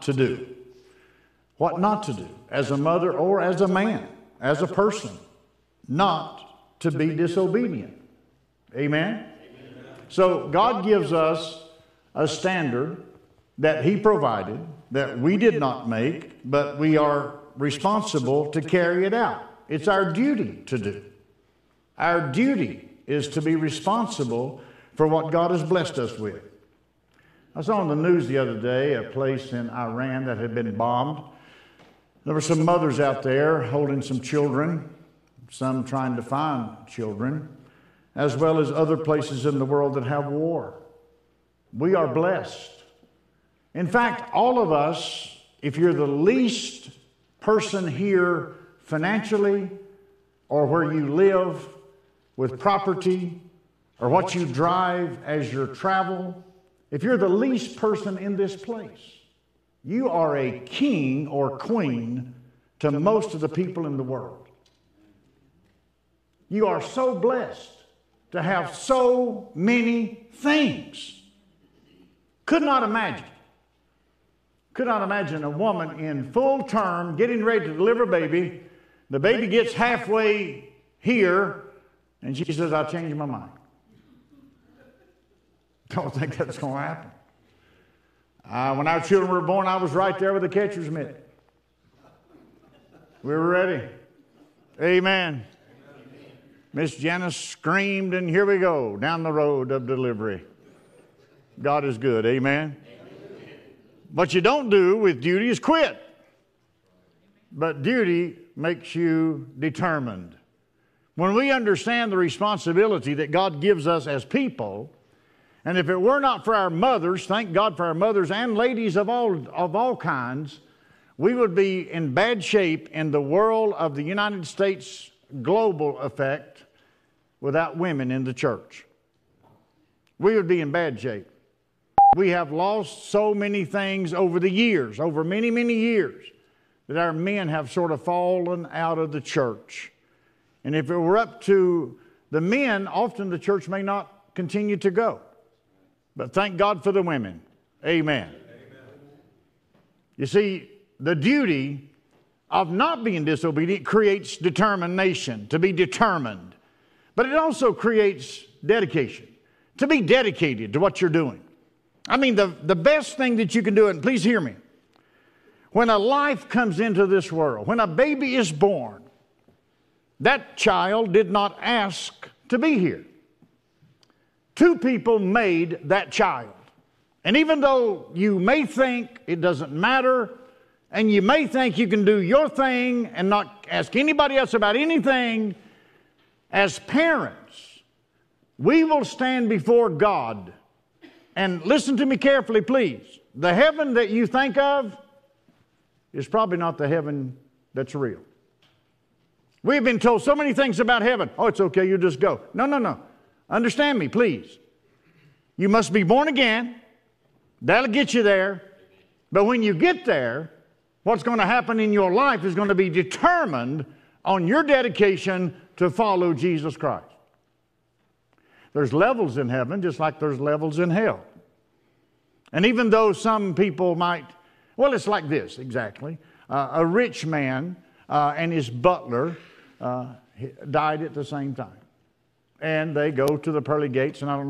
to do. What not to do as a mother or as a man, as a person, not to be disobedient. Amen? So God gives us a standard that He provided, that we did not make, but we are responsible to carry it out. It's our duty to do. Our duty is to be responsible for what God has blessed us with. I saw on the news the other day a place in Iran that had been bombed. There were some mothers out there holding some children, some trying to find children, as well as other places in the world that have war. We are blessed. In fact, all of us, if you're the least person here financially, or where you live with property, or what you drive as your travel, if you're the least person in this place, you are a king or queen to most of the people in the world. You are so blessed to have so many things. Could not imagine a woman in full term getting ready to deliver a baby. The baby gets halfway here, and she says, "I changed my mind." Don't think that's going to happen. When our children were born, I was right there with the catcher's mitt. We were ready. Amen. Miss Janice screamed, and here we go, down the road of delivery. God is good. Amen. What you don't do with duty is quit. But duty makes you determined. When we understand the responsibility that God gives us as people, and if it were not for our mothers, thank God for our mothers and ladies of all kinds, we would be in bad shape in the world of the United States global effect without women in the church. We would be in bad shape. We have lost so many things over the years, over many, many years, that our men have sort of fallen out of the church. And if it were up to the men, often the church may not continue to go. But thank God for the women. Amen. Amen. You see, the duty of not being disobedient creates determination, to be determined. But it also creates dedication, to be dedicated to what you're doing. I mean, the best thing that you can do, and please hear me, when a life comes into this world, when a baby is born, that child did not ask to be here. Two people made that child. And even though you may think it doesn't matter, and you may think you can do your thing and not ask anybody else about anything, as parents, we will stand before God. And listen to me carefully, please. The heaven that you think of is probably not the heaven that's real. We've been told so many things about heaven. Oh, it's okay, you just go. No. Understand me, please. You must be born again. That'll get you there. But when you get there, what's going to happen in your life is going to be determined on your dedication to follow Jesus Christ. There's levels in heaven just like there's levels in hell. And even though some people might, well, it's like this, exactly. A rich man and his butler died at the same time. And they go to the pearly gates, and I don't know